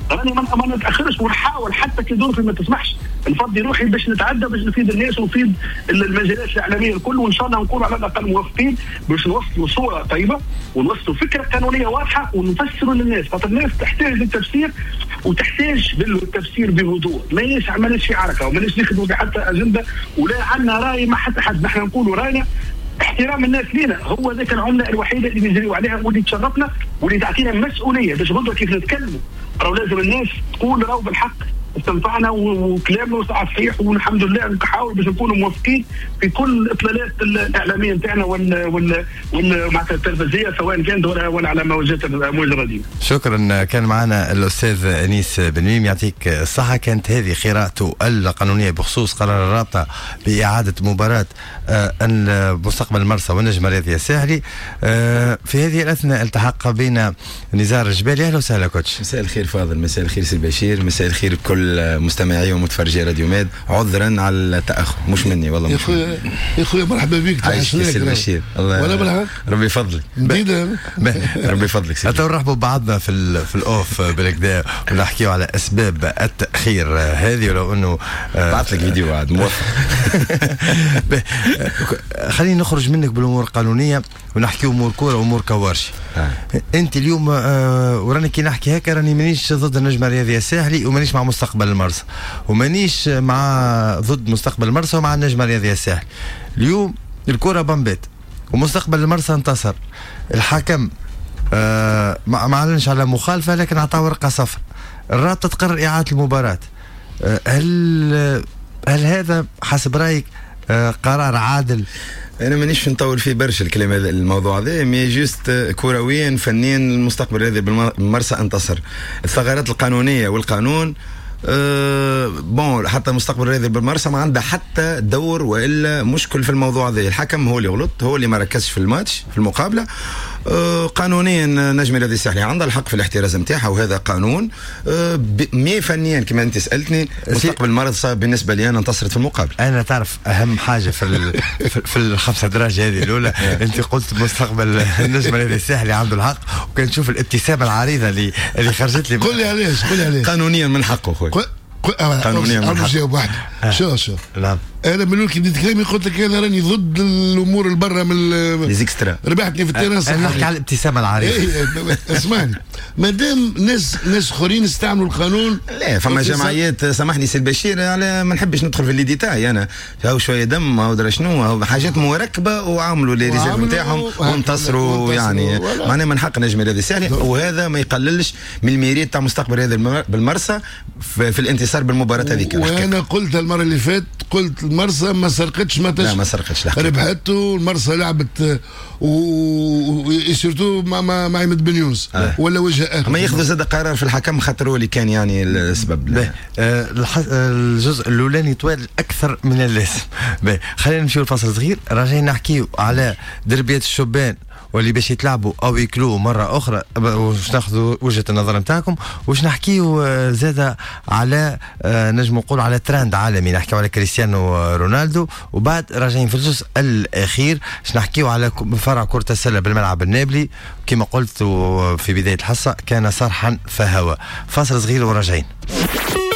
راني ما نتاخرش ونحاول حتى كي ظروفي ما تسمحش نفضي روحي باش نتعدى باش نفيد الناس ونفيد المجالات الاعلاميه الكل، وان شاء الله نكونوا على الاقل موفقين باش نوصلوا صوره طيبه ونوصلوا فكره قانونيه واضحه ونفسروا للناس، خاطر الناس تحتاج للتفسير وتحتاج بالتفسير بهدوء، مانيش في عركه ومانيش ناخذوا بحتى اجنده ولا عندنا راي مع حتى حد، نحن نقولوا راينا احترام الناس لينا، هو ذاك العمله الوحيده اللي بيجريوا عليها واللي تشرفنا واللي تعطينا مسؤوليه باش غدوه كيف نتكلموا راهو لازم الناس تقول راهو بالحق استنفعنا وكلامنا صحيح، والحمد لله نحاول باش نكونوا موفقين في كل الاطلالات الاعلاميه نتاعنا معناتها التلفزيونيه سواء كانت ولا على موجات الامواج الرديئه. شكرا. كان معنا الاستاذ انيس بن ميم يعطيك الصحه. كانت هذه قراءته القانونيه بخصوص قرار الرابطه باعاده مباراه المستقبل المرسى والنجم الرياضي الساحلي. في هذه الاثناء التحق بين نزار الجبالي. اهلا وسهلا كوتش. مساء الخير فاضل، مساء الخير سي بشير، مساء الخير بكل مستمعي ومتفرجي راديو ماد. عذرا على التاخر، مش مني والله. يا خويا مرحبا بك. عايش سي بشير. الله ولا بالحق ربي يفضلك. ربي يفضلك. نرحبوا بعضنا في الاوف بالكدا ونحكيوا على اسباب التاخير هذه، ولو انه بعث لك فيديو عاد موفق. خلينا نخرج منك بالامور القانونيه ونحكي امور كوره وامور كوارشي. انت اليوم وراني كي نحكي هكا راني مانيش ضد النجم الرياضي الساحلي ومانيش مع مستقبل المرسى ومانيش ضد مستقبل المرسى ومع النجم الرياضي الساحلي. اليوم الكره بمبات ومستقبل المرسى انتصر، الحكم ما اعلنش على مخالفه لكن اعطاه ورقه صفر، الرابطه تقرر اعاده المباراه. هل هذا حسب رايك قرار عادل؟ انا مانيش نطول فيه برشا الكلام هذا الموضوع هذا، مي جوست كرويا فنيا المستقبل هذا بالمرسى انتصر. الثغرات القانونيه والقانون بون حتى المستقبل الرياضي بالمرسى ما عنده حتى دور والا مشكل في الموضوع هذا. الحكم هو اللي غلط، هو اللي ما ركزش في الماتش في المقابله. قانونيا نجم الرياضي الساحلي عندها الحق في الاحتراز نتاعها وهذا قانون. مي فنيا كما انت سالتني مستقبل المرسى بالنسبه لي انا انتصرت في المقابله. انا تعرف اهم حاجه في الخمسه دراجه هذه الاولى انت قلت مستقبل النجم الرياضي الساحلي عنده الحق، وكان نشوف الابتسامه العريضه اللي خرجت لي. قول لي علاش قانونيا من حقه خويا. قانونيا من حقه. جاوب واحد. شوف نعم. انا من اول كي بديت كلامي قلت لك انا راني ضد الامور اللي برا من ليزيكسترا. ربحتني في التيران صح. نحكي على الابتسامه العريضه. اسمعني، ما دام ناس اخرين استعملوا القانون. لا فما جمعيات سامحني سي البشير على ما نحبش ندخل في الليديتاي، انا هاو شويه دم هاو درا شنو هاو حاجات مركبه وعملوا لي ريزيرف نتاعهم وانتصروا يعني معناها من حق نجم الرياضي الساحلي، وهذا ما يقللش من الميريت تاع مستقبل هذا بالمرسى في الانتصار بالمباراه هذيك. وانا قلت المره اللي فاتت قلت المرسى ما سرقتش لا ما سرقتش ربحت، المرسى لعبت وسيرتو مع عماد بن يونس ولا وجه اخر. ما ياخذوا زاد قرار في الحكم خاطر هو اللي كان يعني السبب. الجزء الاولاني طويل اكثر من اللازم. خلينا نمشيو لفاصل صغير، راجعين نحكيو على دربيات الشبان واللي باش يتلعبوا او يكلوا مره اخرى، واش ناخذوا وجهه النظر نتاعكم، واش نحكيو زاده على نجم نقول على ترند عالمي، نحكيو على كريستيانو رونالدو، وبعد راجعين في الجزء الاخير باش نحكيو على فرع كره السله بالملعب النابلي. كما قلت في بدايه الحصه كان صرحا فهوى. فاصل صغير وراجعين.